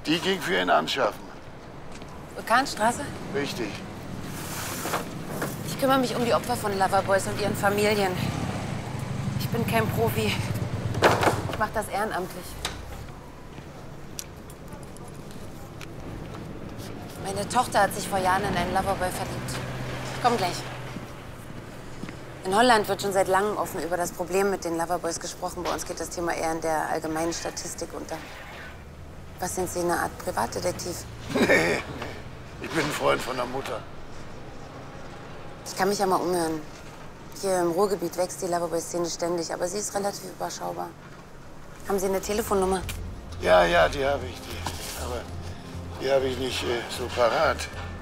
Die ging für ihn anschaffen. Vulkanstraße? Richtig. Ich kümmere mich um die Opfer von Loverboys und ihren Familien. Ich bin kein Profi. Ich mache das ehrenamtlich. Meine Tochter hat sich vor Jahren in einen Loverboy verliebt. Ich komm gleich. In Holland wird schon seit langem offen über das Problem mit den Loverboys gesprochen. Bei uns geht das Thema eher in der allgemeinen Statistik unter. Was sind Sie, eine Art Privatdetektiv? Nee, ich bin ein Freund von der Mutter. Ich kann mich ja mal umhören. Hier im Ruhrgebiet wächst die Loverboy-Szene ständig, aber sie ist relativ überschaubar. Haben Sie eine Telefonnummer? Ja, die habe ich. Aber die habe ich nicht so parat.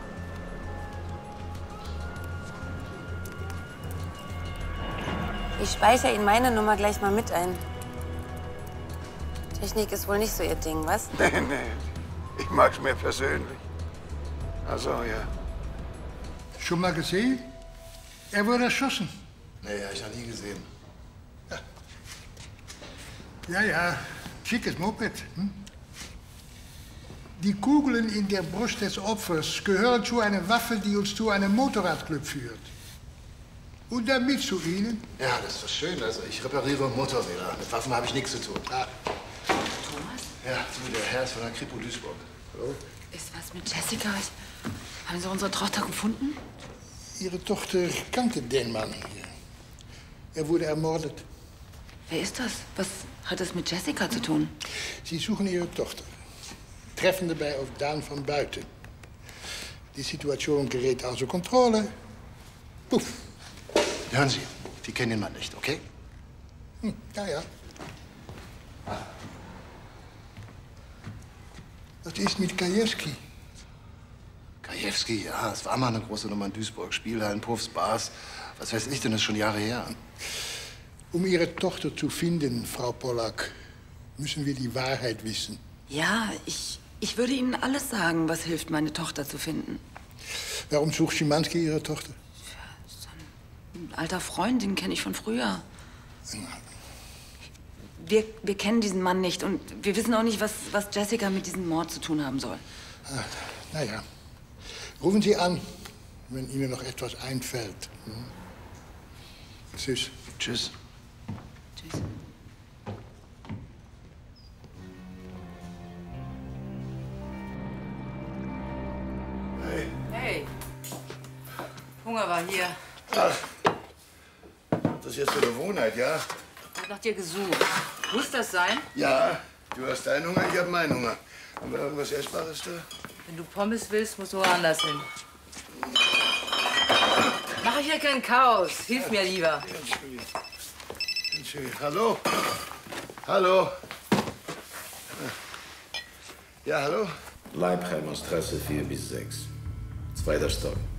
Ich speichere Ihnen meine Nummer gleich mal mit ein. Technik ist wohl nicht so Ihr Ding, was? Nee. Ich mag's mehr persönlich. Also, ja. Schon mal gesehen? Er wurde erschossen. Nee, habe ich noch nie gesehen. Ja, schickes Moped. Hm? Die Kugeln in der Brust des Opfers gehören zu einer Waffe, die uns zu einem Motorradclub führt. Und damit zu Ihnen? Ja, das ist doch schön. Also ich repariere Motorräder. Mit Waffen habe ich nichts zu tun. Ah. Thomas? Ja, du, der Herr ist von der Kripo Duisburg. Hallo? Ist was mit Jessica? Haben Sie unsere Tochter gefunden? Ihre Tochter kannte den Mann hier. Er wurde ermordet. Wer ist das? Was hat es mit Jessica zu tun? Sie suchen Ihre Tochter. Treffen dabei auf Daan van Buiten. Die Situation gerät außer Kontrolle. Puff. Hören Sie, Sie kennen den Mann nicht, okay? Ja. Was ist mit Gajewski? Gajewski, ja, es war mal eine große Nummer in Duisburg. Spielhallen, Puffs, Bars. Was weiß ich denn, das ist schon Jahre her. Um Ihre Tochter zu finden, Frau Pollack, müssen wir die Wahrheit wissen. Ja, ich würde Ihnen alles sagen, was hilft, meine Tochter zu finden. Warum sucht Schimanski Ihre Tochter? Ein alter Freund, den kenne ich von früher. Wir kennen diesen Mann nicht und wir wissen auch nicht, was Jessica mit diesem Mord zu tun haben soll. Naja, rufen Sie an, wenn Ihnen noch etwas einfällt. Tschüss. Tschüss. Tschüss. Hey. Hunger war hier. Ach, das ist jetzt so eine Gewohnheit, ja? Ich hab nach dir gesucht. Muss das sein? Ja, du hast deinen Hunger, ich hab meinen Hunger. Haben wir irgendwas Essbares da? Wenn du Pommes willst, musst du woanders hin. Mach hier kein Chaos. Hilf mir lieber. Entschuldigung. Hallo? Hallo? Ja, hallo? Leipheimer Straße 4 bis 6. Zweiter Stock.